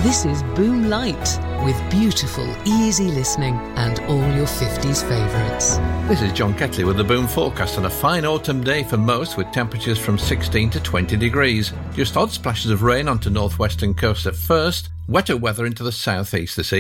This is Boom Light, with beautiful, easy listening and all your 50s favourites. This is John Ketley with the Boom forecast on a fine autumn day for most, with temperatures from 16 to 20 degrees. Just odd splashes of rain onto northwestern coast at first, wetter weather into the southeast this evening.